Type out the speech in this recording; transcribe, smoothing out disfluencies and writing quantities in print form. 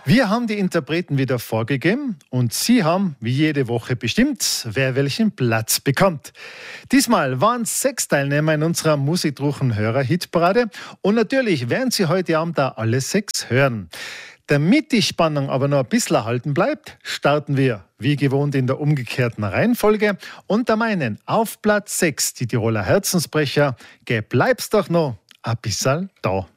Wir haben die Interpreten wieder vorgegeben und Sie haben, wie jede Woche bestimmt, wer welchen Platz bekommt. Diesmal waren es 6 Teilnehmer in unserer Musikdruchen-Hörer-Hitparade und natürlich werden Sie heute Abend da alle 6 hören. Damit die Spannung aber noch ein bisschen erhalten bleibt, starten wir, wie gewohnt, in der umgekehrten Reihenfolge und da meinen auf Platz 6 die Tiroler Herzensbrecher, geh bleibst doch noch ein bisschen da.